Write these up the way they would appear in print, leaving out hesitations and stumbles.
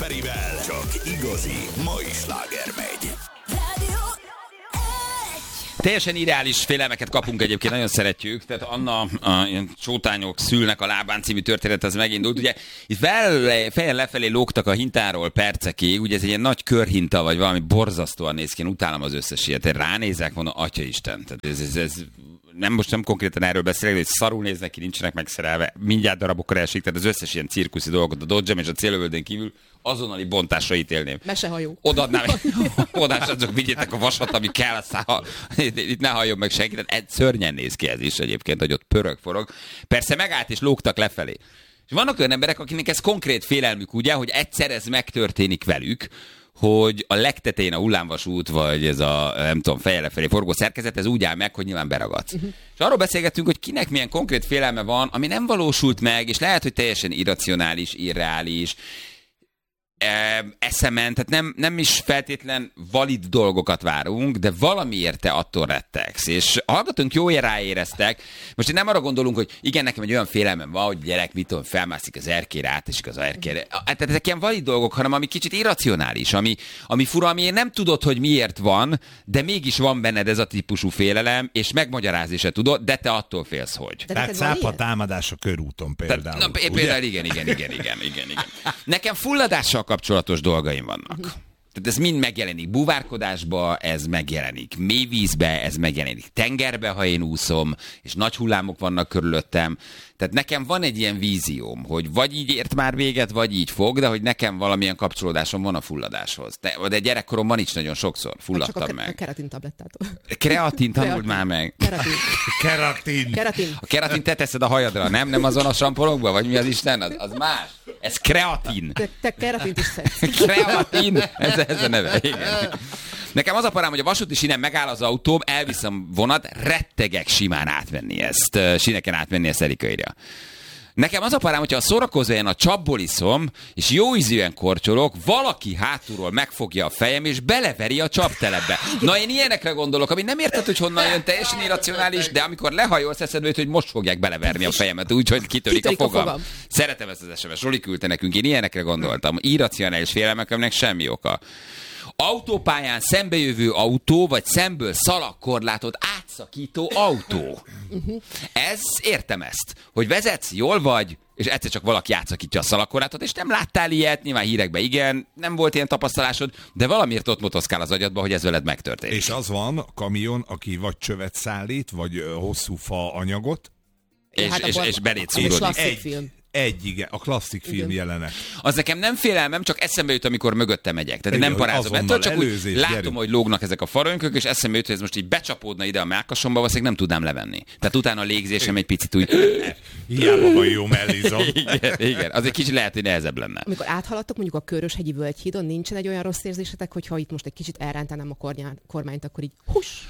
Ferivel. Csak igazi mai sláger megy. Teljesen irreális félelmeket kapunk egyébként, nagyon szeretjük. Tehát Anna, ilyen csótányok szülnek a lábán című történet, az megindult. Ugye itt fejen lefelé lógtak a hintáról percekig, ugye ez egy ilyen nagy körhinta, vagy valami borzasztóan néz ki, én utálom az összes ilyet. Ránézek, mondom, Atyaisten. Tehát ez most nem konkrétan erről beszélek, hogy szarul néznek ki, nincsenek megszerelve, mindjárt darabokra esik, tehát az összes ilyen cirkuszi dolgot a Dodgem és a célövöldén kívül azonnali bontásra ítélném. Mesehajó. Odaadnám, csak vigyétek a vasat, ami kell, aztán itt ne halljon meg senki. Tehát szörnyen néz ki ez is egyébként, hogy ott pörög, forog. Persze megállt és lógtak lefelé. És vannak olyan emberek, akiknek ez konkrét félelmük, ugye, hogy egyszer ez megtörténik velük, hogy a legtetején a hullámvasút, vagy ez a, nem tudom, feje lefelé forgó szerkezet, ez úgy áll meg, hogy nyilván beragadsz. És arról beszélgettünk, hogy kinek milyen konkrét félelme van, ami nem valósult meg, és lehet, hogy teljesen irracionális, irreális, eszemen, tehát nem is feltétlen valid dolgokat várunk, de valamiért te attól rettegsz. És a hallgatónk jól ráéreztek. Most én nem arra gondolunk, hogy igen, nekem egy olyan félelmem van, hogy gyerek, mit tudom, felmászik az erkére, átesik az erkére. Tehát ezek ilyen valid dolgok, hanem ami kicsit irracionális, ami fura, ami nem tudod, hogy miért van, de mégis van benned ez a típusú félelem, és megmagyarázni se tudod, de te attól félsz, hogy. Tehát cápa támadás a körúton például. Például igen. Nekem fulladással kapcsolatos dolgaim vannak. Tehát ez mind megjelenik búvárkodásba, ez megjelenik mélyvízbe, ez megjelenik tengerbe, ha én úszom, és nagy hullámok vannak körülöttem. Tehát nekem van egy ilyen vízióm, hogy vagy így ért már véget, vagy így fog, de hogy nekem valamilyen kapcsolódásom van a fulladáshoz. De gyerekkoromban is nagyon sokszor fulladtam csak meg. A keratin tablettától. Kreatin tanuld már meg. Keratin. A keratin te teszed a hajadra, nem? Nem azon a sampolokba? Vagy mi az Isten? Az más. Ez kreatin. Te keratint is szedsz. Kreatin. Ez a neve. Igen. Nekem az a parám, hogy a vasúti sínen megáll az autóm, elviszem vonat, rettegek simán átvenni ezt. Síneken átvenni ezt Erika írja. Nekem az a parám, hogyha a szórakozóján a csapból iszom, és jó ízűen korcsolok, valaki hátulról megfogja a fejem, és beleveri a csaptelepbe. Na, én ilyenekre gondolok, ami nem érted, hogy honnan jön, teljesen irracionális, de amikor lehajolsz, eszedbe jut, hogy most fogják beleverni a fejemet, úgyhogy kitörik a fogam. Szeretem ezt az SMS-t, Zsoli küldte nekünk, én ilyenekre gondoltam. Irracionális félelmek, aminek semmi oka. Autópályán szembejövő autó, vagy szemből szalagkorlátot átszakító autó. Ez, értem ezt, hogy vezetsz, jól vagy, és egyszer csak valaki átszakítja a szalagkorlátot, és nem láttál ilyet, nyilván hírekben igen, nem volt ilyen tapasztalásod, de valamiért ott motoszkál az agyadba, hogy ez veled megtörténik. És az van, a kamion, aki vagy csövet szállít, vagy hosszú fa anyagot, és belét szúrodik. Igen, a klasszik film jelenet. Az nekem nem félelmem, csak eszembe jut, amikor mögötte megyek. Tehát nem parázom ettől, csak úgy látom, hogy lógnak ezek a farönkök, és eszembe jut, hogy ez most így becsapódna ide a mellkasomba, valószínűleg nem tudnám levenni. Tehát utána a légzésem egy picit úgy... Hiába van jó mellizom. Igen, az egy kicsit lehet, hogy nehezebb lenne. Amikor áthaladtok mondjuk a Köröshegyi Völgyhídon, nincsen egy olyan rossz érzésetek, hogyha itt most egy kicsit elrántanám a kormányt, akkor így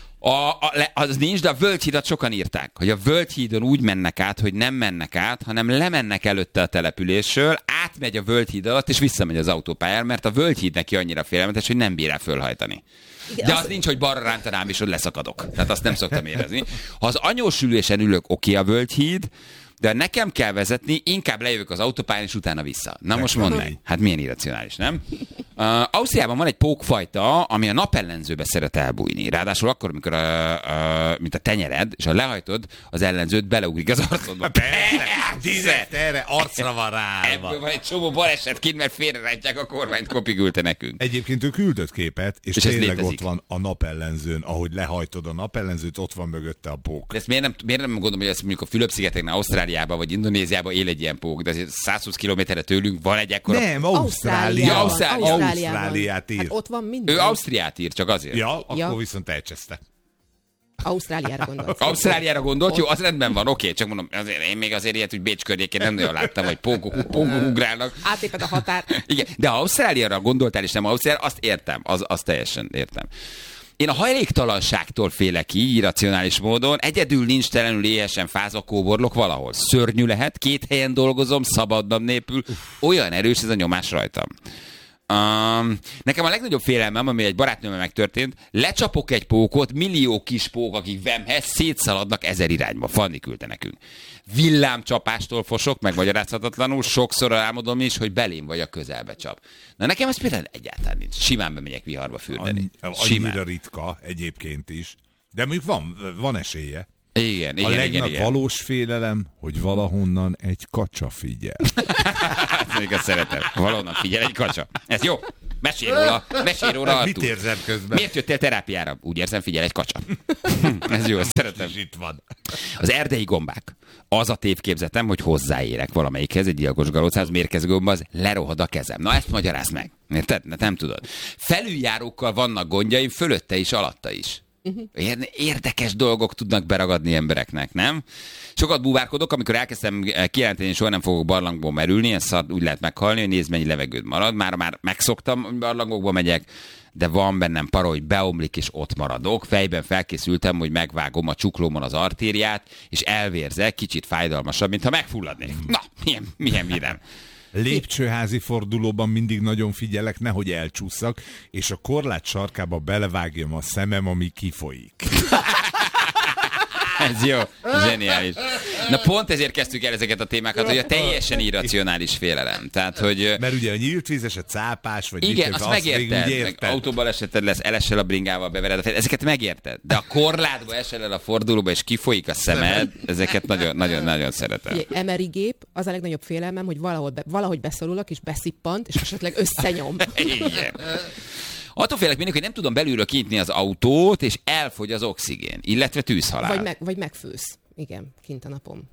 Az nincs, de a Völgyhídat sokan írták, hogy a Völgyhídon úgy mennek át, hogy nem mennek át, hanem lemennek előtte a településről, átmegy a Völgyhíd alatt, és visszamegy az autópályára, mert a Völgyhíd neki annyira félelmetes, hogy nem bír el fölhajtani. De az nincs, hogy balra rántanám, és hogy leszakadok. Tehát azt nem szoktam érezni. Ha az anyósülésen ülök, oké a Völgyhíd, de nekem kell vezetni, inkább lejövök az autópályán, és utána vissza. Na most mondd meg. Hát milyen irracionális, nem? Ausztriában van egy pókfajta, ami a napellenzőbe szeret elbújni. Ráadásul akkor, amikor mint a tenyered, és ha lehajtod, az ellenzőt beleugrik az arcodba. Direkt erre arcra van rá. Ebből van egy csomó baleset kint, mert félrerántják a kormányt, kopigülte nekünk. Egyébként ő küldött képet, és tényleg ott van a napellenzőn, ahogy lehajtod a napellenzőt, ott van mögötte a pók. De ezt miért nem gondolom, hogy ezt mondjuk a Fülöp-szigeteken, Ausztráliában vagy Indonéziában él egy ilyen pók, de azért 120 kilométerre tőlünk van egy ekkora... Nem, Ausztráliát ír. Hát ott van minden. Ő Ausztriát ír, csak azért. Ja, akkor viszont elcseszte. Ausztráliára gondolsz. Ausztráliára gondolt? Jó, az rendben van, oké, csak mondom, én még azért ilyet, hogy Bécs környékén nem nagyon láttam, hogy pókok ugrálnak. Átéped a határ. Igen, de ha Ausztráliára gondoltál, és nem Ausztráliára, azt értem, azt teljesen értem. Én a hajléktalanságtól félek így, irracionális módon. Egyedül nincs telenül éhesen fázva kóborlok valahol. Szörnyű lehet, 2 helyen dolgozom, szabad nap nélkül. Olyan erős ez a nyomás rajtam. Nekem a legnagyobb félelmem, ami egy barátnőmmel megtörtént, lecsapok egy pókot, millió kis pók, akik vemhez szétszaladnak 1000 irányba. Fanni küldte nekünk. Villámcsapástól fosok, megmagyarázhatatlanul, sokszor álmodom is, hogy belém vagy a közelbe csap. Na nekem ez például egyáltalán nincs. Simán bemegyek viharba fürdeni. Annyira ritka egyébként is. De mondjuk van esélye. Igen. Valós félelem, hogy valahonnan egy kacsa figyel. Még ezt szeretem. Valahonnan figyel egy kacsa. Ez jó. Mesélj róla. Mit érzem közben? Miért jöttél terápiára? Úgy érzem, figyel egy kacsa. Ez jó, szeretem. Itt van. Az erdei gombák. Az a tévképzetem, hogy hozzáérek valamelyikhez, egy gyilkos galócához, mérgező gomba, az lerohad a kezem. Na ezt magyarázd meg. Érted? Nem tudod. Felüljárókkal vannak gondjaim, fölötte is, alatta is. Érdekes dolgok tudnak beragadni embereknek, nem? Sokat búvárkodok, amikor elkezdtem kijelenteni, hogy soha nem fogok barlangból merülni, ezt úgy lehet meghalni, hogy nézd, mennyi levegőd marad. Már megszoktam, hogy barlangokba megyek, de van bennem para, hogy beomlik és ott maradok. Fejben felkészültem, hogy megvágom a csuklómon az artériát, és elvérzek, kicsit fájdalmasabb, mintha megfulladnék. Na, milyen vidám. Lépcsőházi fordulóban mindig nagyon figyelek, nehogy elcsúszak, és a korlát sarkába belevágjam a szemem, ami kifolyik. Ez jó, zseniális. Na pont ezért kezdtük el ezeket a témákat, hogy a teljesen irracionális félelem. Tehát, hogy... Mert ugye a nyílt vízes, a cápás, vagy igen, azt megérted. Meg autóban eseted lesz, elesel a bringával, bevered. Ezeket megérted. De a korlátba esel el a fordulóba, és kifolyik a szemed, ezeket nagyon szeretem. Emeri gép, az a legnagyobb félelmem, hogy valahogy beszorulok, és beszippant, és esetleg összenyom. Igen. Attól félek mindig, hogy nem tudom belülről kinyitni az autót, és elfogy az oxigén, illetve tűzhalál. Vagy megfősz. Igen, kint a napom.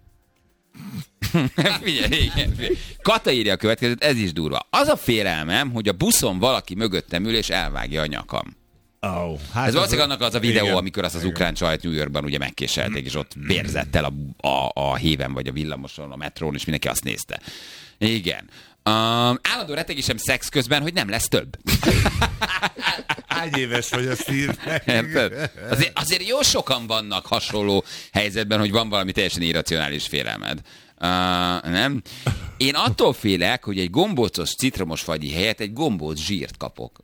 Figyelj. Kata írja a következőt, ez is durva. Az a félelmem, hogy a buszon valaki mögöttem ül, és elvágja a nyakam. Hát ez valószínűleg annak az a videó, igen, amikor azt az ukrán csajt New Yorkban ugye megkéselték, és ott bérzett el a héven, vagy a villamoson, a metrón, és mindenki azt nézte. Igen. Állandó rettegésem szex közben, hogy nem lesz több. Hány éves vagy, azt írták? Azért jó sokan vannak hasonló helyzetben, hogy van valami teljesen irracionális félelmed. Nem? Én attól félek, hogy egy gombócos citromos fagyi helyett egy gombóc zsírt kapok.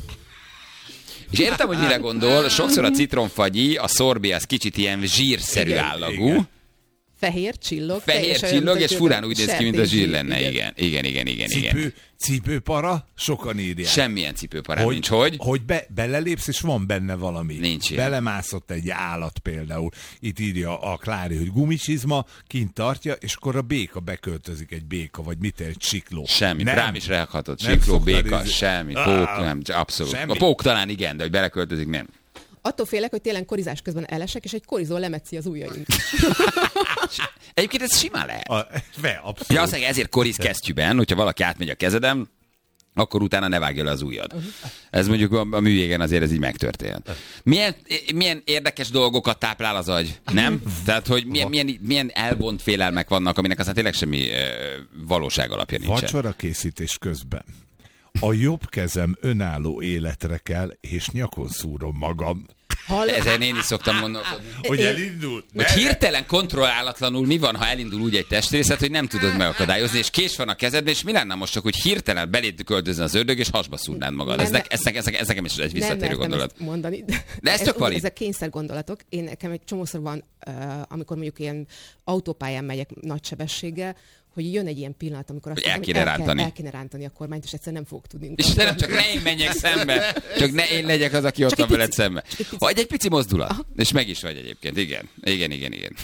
És értem, hogy mire gondol, sokszor a citromfagyi, a szorbi az kicsit ilyen zsírszerű állagú. Igen. Fehér csillog, és furán úgy néz ki, mint a zsír lenne. Igen. Cipőpara, sokan írják. Semmilyen cipőparám nincs, hogy? Hogy belelépsz, és van benne valami. Nincs ilyen. Belemászott egy állat például. Itt írja a Klári, hogy gumicsizma, kint tartja, és akkor a béka beköltözik, egy béka, vagy mit, egy sikló. Semmi, rám is ráhatott. Sikló, béka, semmi, pók, nem, abszolút. Semmi. A pók talán igen, de hogy beleköltözik, nem. Attól félek, hogy tényleg korizás közben elesek, és egy korizó lemetszi az ujjaink. Egyébként ez simán lehet. Abszolút. Ja, azt ezért koriz kesztyűben, hogyha valaki átmegy a kezedem, akkor utána ne vágja le az ujjad. Ez mondjuk a műjégen azért ez így megtörtént. Milyen érdekes dolgokat táplál az agy, nem? Tehát, hogy milyen elvont félelmek vannak, aminek aztán tényleg semmi valóság alapja nincsen. Vacsora készítés közben. A jobb kezem önálló életre kell, és nyakon szúrom magam. Ezen én is szoktam gondolkodni. Hogy elindul? Hogy hirtelen kontrollálatlanul mi van, ha elindul úgy egy testrészet, hogy nem tudod megakadályozni, és kés van a kezedben, és mi lenne most csak, hogy hirtelen beléd költözne az ördög, és hasba szúrnád magad. Ez nekem is egy visszatérő gondolat. Mondani. De ez tök valid. Ezek kényszer gondolatok. Nekem egy csomószor van, amikor mondjuk ilyen autópályán megyek nagy sebességgel, hogy jön egy ilyen pillanat, amikor azt el kéne rántani a kormányt, és egyszerűen nem fogok tudni. És nem csak ne én menjek szembe, csak ne én legyek az, aki ott van veled szembe. Vagy egy pici mozdulat, aha. És meg is vagy egyébként. Igen.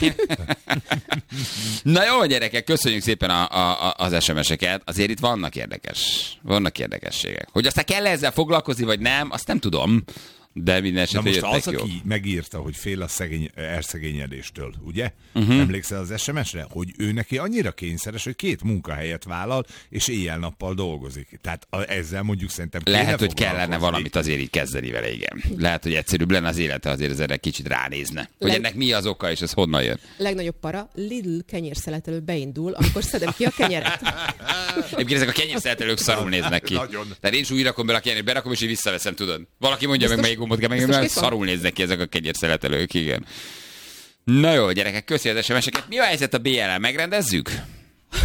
Na jó, gyerekek, köszönjük szépen az SMS-eket. Azért itt vannak érdekességek. Hogy aztán kell ezzel foglalkozni, vagy nem, azt nem tudom. De minden esetre most jöttek az, jó. Aki megírta, hogy fél a elszegényedéstől, ugye? Emlékszel az SMS-re? Hogy ő neki annyira kényszeres, hogy 2 munkahelyet vállal, és éjjel-nappal dolgozik. Tehát ezzel mondjuk szerintem lehet, hogy kellene valamit azért így kezdeni vele, igen. Lehet, hogy egyszerűbb lenne az élete, azért ez erre kicsit ránézne. Hogy ennek mi az oka, és ez honnan jön. Legnagyobb para, Lidl kenyérszeletelő beindul, amikor szedem ki a kenyeret. Egyébként ezek a kenyérszeletelők szarul néznek ki. Tehát én is úgy rakom bele a kenyeret, berakom, és így visszaveszem, tudod. Valaki mondja meg, melyik gombot kell meg, szarul néznek ki ezek a kenyérszeletelők, igen. Na jó, gyerekek, köszi az SMS-eket. Mi a helyzet a BL-el? Megrendezzük?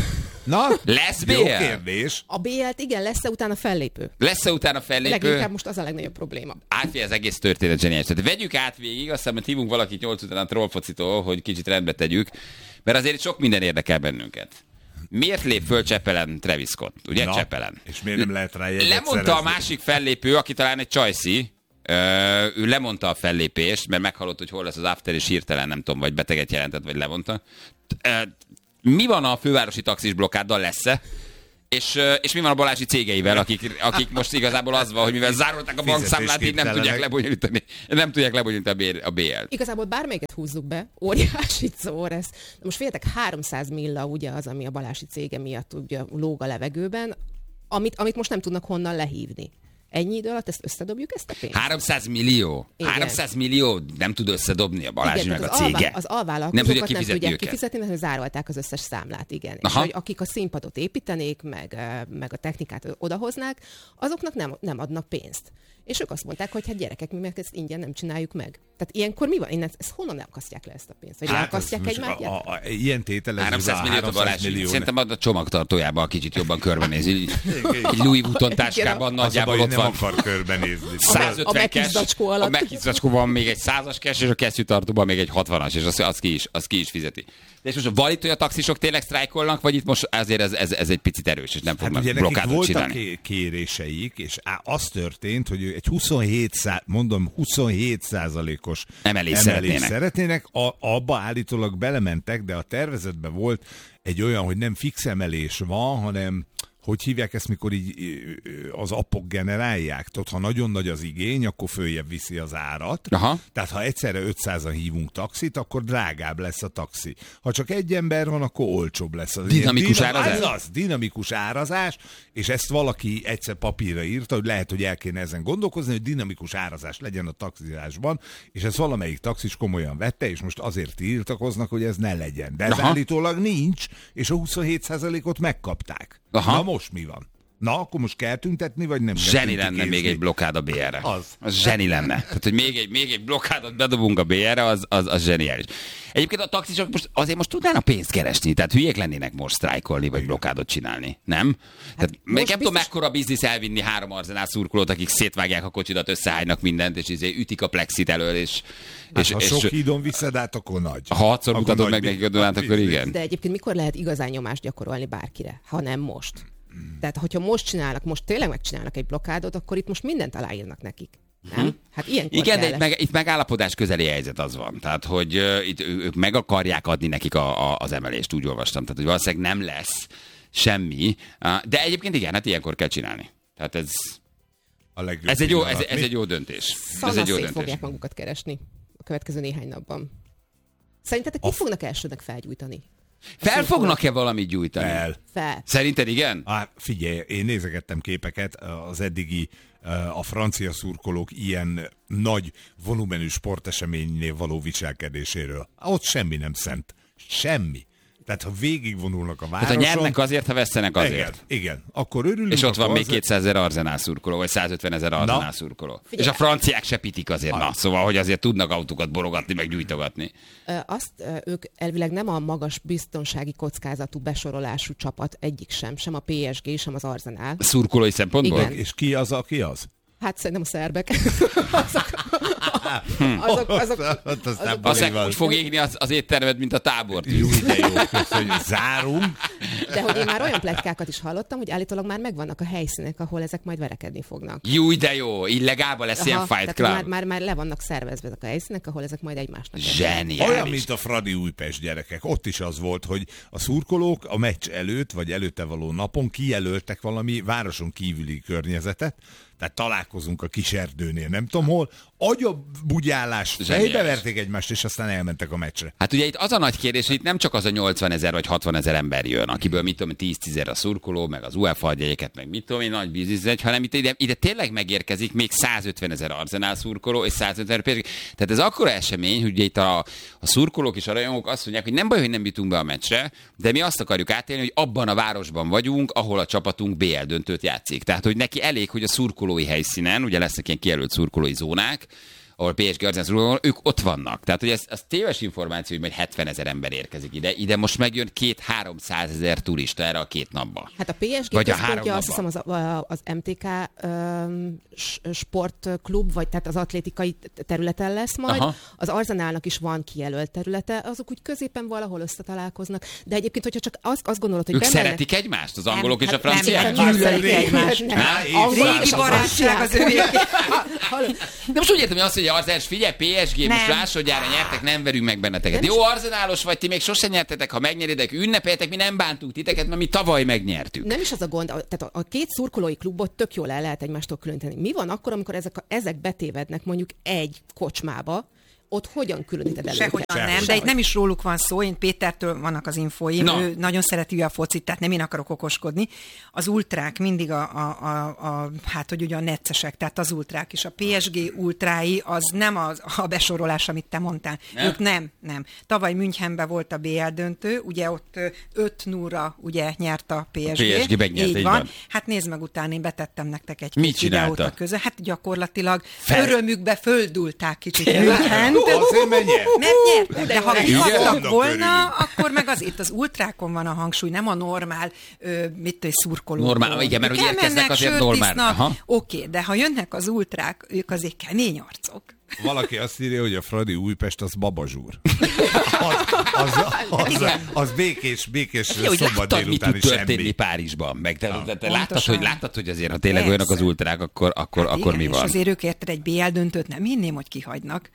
Na, Lesz jó BL? kérdés. A BL-t igen, lesz-e utána fellépő? Lesz-e utána fellépő? Leginkább most az a legnagyobb probléma. Átfél az egész történet zseniális. Tehát vegyük át végig, aztán majd hívunk valakit 8 után a trollfocitól, hogy kicsit rendbe tegyük, mert azért sok minden érdekel bennünket. Miért lép föl Csepelen Travis Scott? Ugye Csepelen? És miért nem lehet rá jegyet Lemondta szerezni? a másik fellépő, aki talán egy csajszi, ő lemondta a fellépést, mert meghallott, hogy hol lesz az after, és hirtelen nem tudom, vagy beteget jelentett, vagy levonta. Mi van a fővárosi taxis blokkáddal, lesz-e? És mi van a Balázsi cégeivel, akik most igazából az van, hogy mivel zárolták a bankszámlát, így nem tudják lebonyolítani a BL-t. Igazából bármelyiket húzzuk be, óriási szó ez. De most féltek 300 milla ugye az, ami a Balási cége miatt ugye lóg a levegőben, amit most nem tudnak honnan lehívni. Ennyi idő alatt ezt összedobjuk, ezt a pénzt? 300 millió? Igen. 300 millió nem tud összedobni a Balázsi igen, meg a cége. Az alvállalkozókat nem tudják őket. kifizetni, mert zárolták az összes számlát, igen. Aha. És hogy akik a színpadot építenék, meg a technikát odahoznák, azoknak nem adnak pénzt. És ők azt mondták, hogy hát gyerekek, mi meg ezt ingyen nem csináljuk meg. Tehát ilyenkor mi van? Ezt honnan akasztják le ezt a pénzt? Vagy leakasztják egymást? Ilyen tételező 300 milliót a Balázsi. millió. Szerintem a csomagtartójában kicsit jobban körbenézi. Egy Louis Vuitton táskában nagyjából ott nem van. akar körbenézni. 150 A megkis zacskó alatt. A megkis zacskóban még egy 100-as cash, és a kesztyűtartóban még egy 60-as, és azt ki is fizeti. De és most van itt, hogy a taxisok tényleg sztrájkolnak, vagy itt most azért ez egy picit erős, és nem fognak blokkádot csinálni? Voltak kéréseik, és az történt, hogy egy 27%-os emelést szeretnének, abba állítólag belementek, de a tervezetben volt egy olyan, hogy nem fix emelés van, hanem hogy hívják ezt, mikor így az appok generálják? Tudod, ha nagyon nagy az igény, akkor följebb viszi az árat. Aha. Tehát ha egyszerre 500-an hívunk taxit, akkor drágább lesz a taxi. Ha csak egy ember van, akkor olcsóbb lesz. Dinamikus árazás? Az dinamikus árazás, és ezt valaki egyszer papírra írta, hogy lehet, hogy el kéne ezen gondolkozni, hogy dinamikus árazás legyen a taxizásban, és ezt valamelyik taxis komolyan vette, és most azért tiltakoznak, hogy ez ne legyen. De ez állítólag nincs, és a 27%-ot megkapták. Aha. Na most mi van? Na, akkor most kell tüntetni, vagy nem? Zseni lenne még egy blokkád a BR-re. Az zseni lenne. Tehát, hogy még egy blokkádot bedobunk a BR-re, az zseniális. Egyébként a taxisok most tudnának pénzt keresni, tehát hülyék lennének most sztrájkolni, vagy blokkádot csinálni, nem? Tehát nem tudom, mekkora biznisz elvinni 3 Arzenál szurkolót, akik szétvágják a kocsidat, összehánynak mindent, és ütik a plexit elől, és ha sok hídon viszed át, akkor nagy. Ha 6-szor mutatod meg nekik a Dunát, akkor igen. De egyébként mikor lehet igazán nyomást gyakorolni bárkire, ha nem most? Tehát, hogyha most tényleg megcsinálnak egy blokkádot, akkor itt most mindent aláírnak nekik. Nem? Hát ilyenkor igen, de itt megállapodás közeli helyzet az van. Tehát, hogy itt ők meg akarják adni nekik az emelést, úgy olvastam. Tehát, hogy valószínűleg nem lesz semmi. De egyébként igen, hát ilyenkor kell csinálni. Tehát ez egy jó döntés. Szét fogják magukat keresni a következő néhány napban. Szerintetek kik fognak elsőnek felgyújtani? Fel fognak-e valamit gyújtani? Fel. Szerinted igen? Figyelj, én nézegettem képeket az eddigi a francia szurkolók ilyen nagy volumenű sporteseménynél való viselkedéséről. Ott semmi nem szent. Semmi. Tehát ha végigvonulnak a városon... Hát ha nyernek azért, ha vesztenek azért. Igen. Akkor örülünk. És ott van még 200 000 Arzenál szurkoló, vagy 150 000 Arzenál szurkoló. És a franciák se pitik azért, szóval, hogy azért tudnak autókat borogatni, meg gyújtogatni. Ők elvileg nem a magas biztonsági kockázatú besorolású csapat egyik sem a PSG, sem az Arzenál. Szurkolói szempontból? Igen. És ki az, aki az? Hát szerintem a szerbek. Azok úgy fog égni az éttermed, mint a tábort. Jó, de jó, köszönjük. Zárunk. De hogy én már olyan pletykákat is hallottam, hogy állítólag már megvannak a helyszínek, ahol ezek majd verekedni fognak. Jó, de jó, illegálban lesz ilyen Fight Club. Már le vannak szervezve ezek a helyszínek, ahol ezek majd egymásnak. Zseniális. Olyan, mint a Fradi Újpest gyerekek. Ott is az volt, hogy a szurkolók a meccs előtt, vagy előtte való napon kijelöltek valami városon kívüli környezetet, tehát találkozunk a kis erdőnél, nem tudom hol, agyabugyálás, fejbeverték egymást, és aztán elmentek a meccsre. Hát ugye itt az a nagy kérdés, hogy itt nem csak az a 80 000 vagy 60 000 ember jön, akiből mit tudom, 10 000 a szurkoló, meg az UEFA adjegyeket, meg mit tudom én, nagy biznisz, hanem ide tényleg megérkezik még 150 000 Arzenál szurkoló, és 150 000 PSG. Tehát ez akkora esemény, hogy itt a szurkolók és a rajongók azt mondják, hogy nem baj, hogy nem jutunk be a meccsre, de mi azt akarjuk átélni, hogy abban a városban vagyunk, ahol a csapatunk BL döntőt játszik. Tehát, hogy neki elég, hogy a szurkolói helyszínen, ugye lesznek ilyen kijelölt szurkolói zónák, ahol PSG Arzenál szurkolók, ők ott vannak. Tehát, hogy ez téves információ, hogy majd 70 000 ember érkezik ide. Ide most megjön 200-300 000 turista erre a 2 napba. Hát a PSG Vagy a 3 központja, azt napban. hiszem az MTK sportklub, vagy tehát az atlétikai területen lesz majd. Aha. Az Arzenálnak is van kijelölt területe, azok úgy középen valahol összetalálkoznak. De egyébként, hogyha csak azt gondolod, hogy Ők bemennek... szeretik egymást, az angolok és a Nem, franciák? gyűlölik egymást. Régi barátság az övék. De most úgy értem, hogy azt mondja, Arzenál, figyelj, PSG, most Nem. másodjára nyertek, nem verünk meg benneteket. Jó, Arzenálos vagy, ti még sosem nyertetek, ha megnyeritek, ünnepeljetek, mi nem bántunk titeket, mert mi tavaly megnyertük. Nem is az a gond, tehát a két szurkolói klubot tök jól el lehet egymástól különíteni. Mi van akkor, amikor ezek betévednek mondjuk egy kocsmába, ott hogyan különíted el Sehogyan őket? nem, de itt nem is róluk van szó, én Pétertől vannak az infóim, Na. ő nagyon szereti a focit, tehát nem én akarok okoskodni. Az ultrák mindig hát hogy ugye a neccesek, tehát az ultrák is. A PSG ultrái az nem a besorolás, amit te mondtál. Nem? Ők nem. Tavaly Münchenben volt a BL döntő, ugye ott 5-0-ra ugye nyert a PSG. PSG megnyert, így így van. van. Hát nézd meg utána, én betettem nektek egy Mit videót csinálta? a közön. Hát gyakorlatilag Fel- örömükbe földulták kicsit Münchent. Azért menjen. Mert nyertek, de ha Igen? kihattak Annak volna, örülünk. akkor meg az itt az ultrákon van a hangsúly, nem a normál, szurkoló. Normál, igen, mert hogy érkeznek azért normál. Aha. Oké, de ha jönnek az ultrák, ők azért kemény arcok. Valaki azt írja, hogy a Fradi Újpest az babazsúr. Az békés Jó, hogy szombat láttad, mi délutáni tud történni semmi. Párizsban. Meg te Pontosan. láttad, hogy azért, ha tényleg Persze. olyanok az ultrák, akkor Igen, mi és van? azért ők érted egy BL döntőt, nem hinném, hogy kihagynak.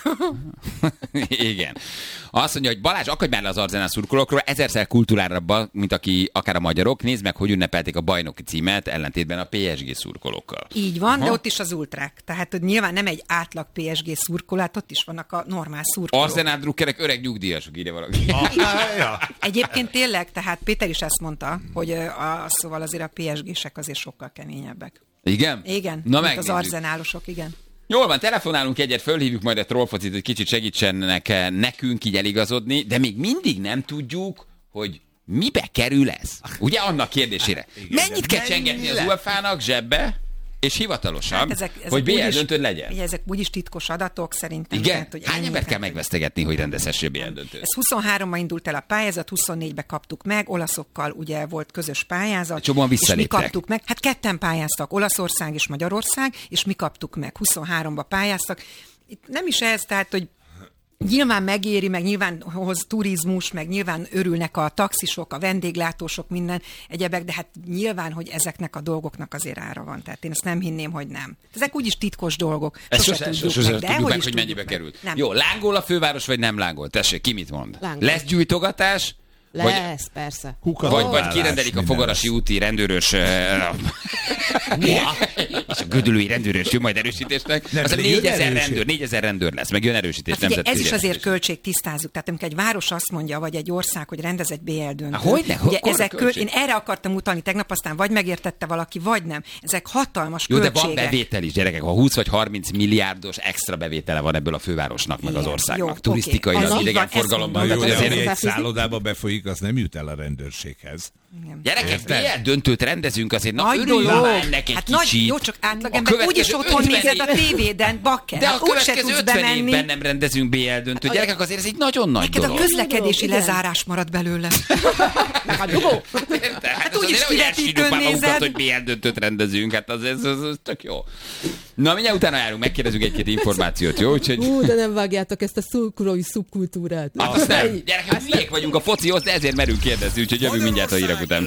Igen. Azt mondja, hogy Balázs, akadj már le az Arzenál szurkolókról, ezerszer kultúrárabbak, mint akár a magyarok. Nézd meg, hogy ünnepelték a bajnoki címet, ellentétben a PSG szurkolókkal. Így van, Aha. de ott is az ultrák. Tehát, hogy nyilván nem egy átlag PSG szurkolát, ott is vannak a normál szurkolók. Arzenál drukkerek öreg nyugdíjasok, írja valaki. Ja. Egyébként tényleg, tehát Péter is ezt mondta, hogy szóval azért a PSG-sek azért sokkal keményebbek. Igen? Igen, Na mint az megnézzük. arzenálosok, igen. Jól van, telefonálunk egyet, fölhívjuk majd a trollfocit, hogy kicsit segítsenek nekünk így eligazodni, de még mindig nem tudjuk, hogy mibe kerül ez. Ugye annak kérdésére. Mennyit kell csengetni az UEFA-nak zsebbe, és hivatalosan, hogy BL úgyis- döntőd legyen. Ugye ezek úgyis titkos adatok szerintem. Igen? Tehát, hogy Hány ennyit embert kell nem- megvesztegetni, hogy rendezhessél BL döntőt? Ez 23-ban indult el a pályázat, 24-be kaptuk meg, olaszokkal ugye volt közös pályázat. Csomóan és mi visszaléptek. kaptuk meg, hát ketten pályáztak, Olaszország és Magyarország, és mi kaptuk meg, 23-ba pályáztak. Itt nem is ez, tehát, hogy nyilván megéri, meg nyilván hoz turizmus, meg nyilván örülnek a taxisok, a vendéglátósok, minden egyebek, de hát nyilván, hogy ezeknek a dolgoknak azért ára van. Tehát én ezt nem hinném, hogy nem. Ezek úgyis titkos dolgok. Ezt Sose tudjuk sose meg, de tudjuk meg, is hogy tudjuk mennyibe meg. került. Nem. Jó, lángol a főváros, vagy nem lángol? Tessék, ki mit mond? Lángol. Lesz gyújtogatás? Lesz, persze. Vagy kirendelik a fogarasi úti rendőrös és a gödöllői rendőrös jön majd erősítésnek. Nem, Az a de jön 4000 rendőr lesz, meg jön erősítés. Hát ugye, ez nemzetközi is azért erősítés. költség tisztázzuk. Tehát amikor egy város azt mondja, vagy egy ország, hogy rendez egy BL döntőt. Hogyne? Ugye Hol a ezek költség? én erre akartam utalni tegnap, aztán vagy megértette valaki, vagy nem. Ezek hatalmas Jó, de költségek. van bevétel is, gyerekek. Ha 20 vagy 30 milliárdos extra bevétele van ebből a fővárosnak, meg az Igen, országnak. jó, Turisztikailag, oké. Az így van, idegenforgalomban. ezt Na mondom. jó, tehát de azért- ami egy szállodába befolyik, az nem jut el a rendőrséghez. Gyerekek, Érted? BL döntőt rendezünk azért. Na, Nagy örüljünk dolog. már ennek egy Hát kicsit. jó, csak A átlagember következő úgyis otthon 50 nézed a év- tévéden, bakker. De a Hát úgyse következő tudsz 50 bemenni. évben nem rendezünk BL döntőt. Gyerekek, azért ez egy nagyon nagy Neked a dolog. közlekedési Igen. lezárás marad belőle. A dugó. Hát úgyis azért, hogy kivetítőn elsírjuk már magunkat, nézed. hogy BL döntőt rendezünk, hát az tök jó. Na, mindjárt utána járunk, megkérdezünk egy-két információt, jó? Úgyhogy... De nem vágjátok ezt a szurkolói szubkultúrát. Hát azt nem. Gyerekek, miék vagyunk a focihoz, de ezért merünk kérdezni, úgyhogy jövünk mindjárt a hírek után.